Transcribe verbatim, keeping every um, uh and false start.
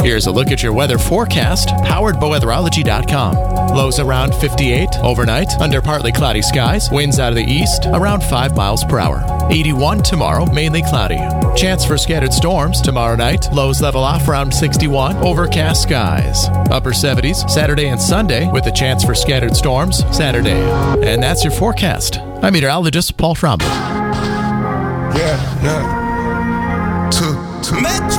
Here's a look at your weather forecast, powered by weatherology dot com. Lows around fifty-eight overnight, under partly cloudy skies, winds out of the east, around five miles per hour. eighty-one tomorrow, mainly cloudy. Chance for scattered storms tomorrow night, lows level off around sixty-one, overcast skies. Upper seventies Saturday and Sunday, with a chance for scattered storms Saturday. And that's your forecast. I'm meteorologist Paul Fromber. Yeah, yeah. Two, two.